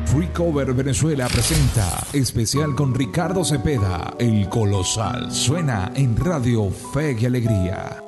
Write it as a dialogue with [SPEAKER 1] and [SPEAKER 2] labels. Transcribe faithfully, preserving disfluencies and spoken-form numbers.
[SPEAKER 1] Free Cover Venezuela presenta especial con Ricardo Cepeda, El Colosal. Suena en Radio Fe y Alegría.